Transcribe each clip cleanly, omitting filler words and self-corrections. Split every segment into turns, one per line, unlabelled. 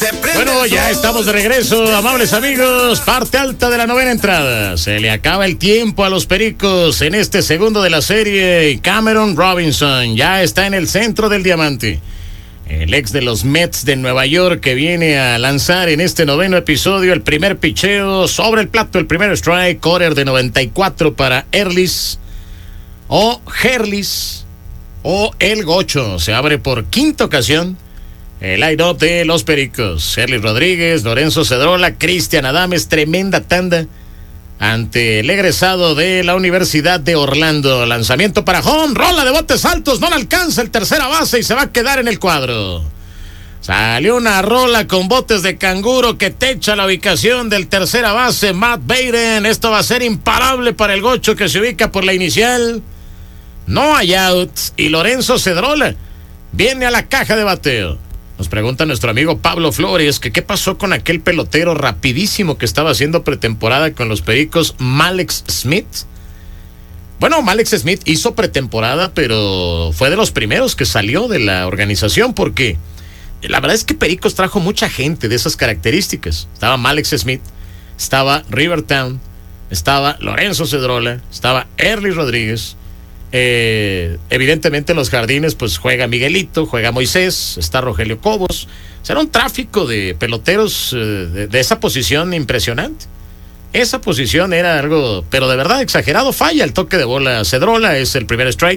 Bueno, ya estamos de regreso, amables amigos. Parte alta de la novena entrada. Se le acaba el tiempo a los Pericos en este segundo de la serie. Y Cameron Robinson ya está en el centro del diamante. El ex de los Mets de Nueva York, que viene a lanzar en este noveno episodio el primer picheo sobre el plato, el primer strike, quarter de 94 para Herlis o Herlis o El Gocho. Se abre por quinta ocasión el line-up de los Pericos. Herlis Rodríguez, Lorenzo Cedrola, Cristian Adames. Tremenda tanda ante el egresado de la Universidad de Orlando. Lanzamiento para home, rola de botes altos, no le alcanza el tercera base y se va a quedar en el cuadro. Salió una rola con botes de canguro que techa la ubicación del tercera base, Matt Baden. Esto va a ser imparable para el Gocho, que se ubica por la inicial. No hay outs y Lorenzo Cedrola viene a la caja de bateo. Nos pregunta nuestro amigo Pablo Flores que qué pasó con aquel pelotero rapidísimo que estaba haciendo pretemporada con los Pericos, Malex Smith. Bueno, Malex Smith hizo pretemporada, pero fue de los primeros que salió de la organización, porque la verdad es que Pericos trajo mucha gente de esas características. Estaba Malex Smith, estaba Rivertown, estaba Lorenzo Cedrola, estaba Herlis Rodríguez. Evidentemente en los jardines pues juega Miguelito, juega Moisés, está Rogelio Cobos. O sea, era un tráfico de peloteros de esa posición impresionante. Esa posición era algo, pero de verdad exagerado. Falla el toque de bola Cedrola, es el primer strike.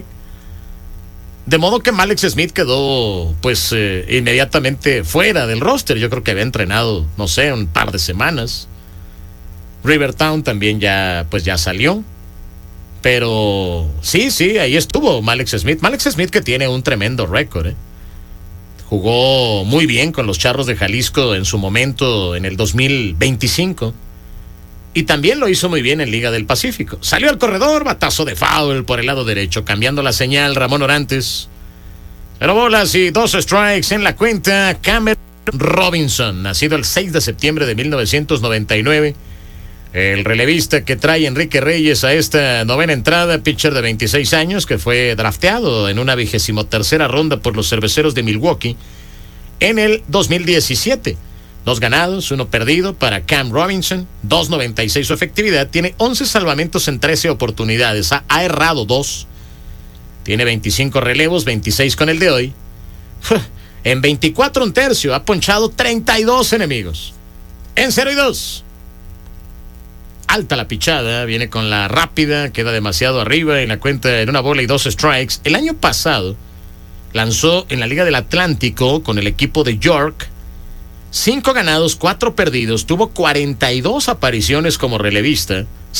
De modo que Malex Smith quedó pues inmediatamente fuera del roster. Yo creo que había entrenado, no sé, un par de semanas. Rivertown también ya salió. Pero sí, ahí estuvo Malex Smith. Malex Smith, que tiene un tremendo récord. Jugó muy bien con los Charros de Jalisco en su momento en el 2025. Y también lo hizo muy bien en Liga del Pacífico. Salió al corredor, batazo de foul por el lado derecho, cambiando la señal Ramón Orantes. 0 bolas y 2 strikes en la cuenta. Cameron Robinson, nacido el 6 de septiembre de 1999. El relevista que trae Enrique Reyes a esta novena entrada, pitcher de 26 años, que fue drafteado en una 23ª ronda por los Cerveceros de Milwaukee en el 2017. 2 ganados, 1 perdido para Cam Robinson, 2.96 su efectividad, tiene 11 salvamentos en 13 oportunidades, ha errado 2, tiene 25 relevos, 26 con el de hoy. En 24 un tercio, ha ponchado 32 enemigos. En 0-2. Alta la pichada, viene con la rápida, queda demasiado arriba en la cuenta en 1 bola y 2 strikes. El año pasado lanzó en la Liga del Atlántico con el equipo de York, 5 ganados, 4 perdidos, tuvo 42 apariciones como relevista,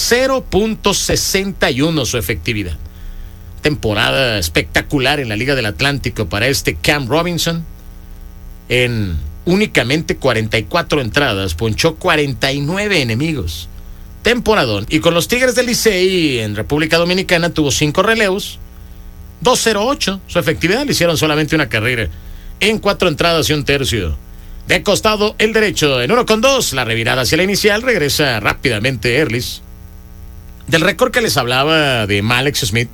0.61 su efectividad. Temporada espectacular en la Liga del Atlántico para este Cam Robinson. En únicamente 44 entradas, ponchó 49 enemigos. Temporadón. Y con los Tigres del Licey en República Dominicana tuvo 5 relevos, 2.08 su efectividad, le hicieron solamente una carrera en 4 entradas y un tercio. De costado el derecho en 1-2, la revirada hacia la inicial, regresa rápidamente Herlis. Del récord que les hablaba de Malex Smith,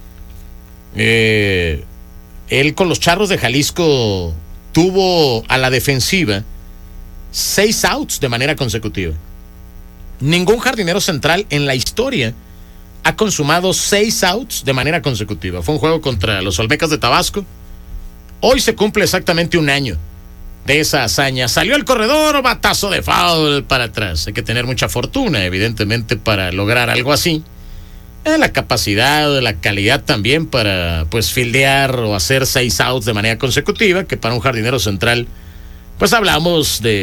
él con los Charros de Jalisco tuvo a la defensiva 6 outs de manera consecutiva. Ningún jardinero central en la historia ha consumado 6 outs de manera consecutiva. Fue un juego contra los Olmecas de Tabasco. Hoy se cumple exactamente un año de esa hazaña. Salió el corredor, batazo de foul para atrás. Hay que tener mucha fortuna, evidentemente, para lograr algo así. La capacidad, la calidad también para pues fildear o hacer 6 outs de manera consecutiva, que para un jardinero central pues hablamos de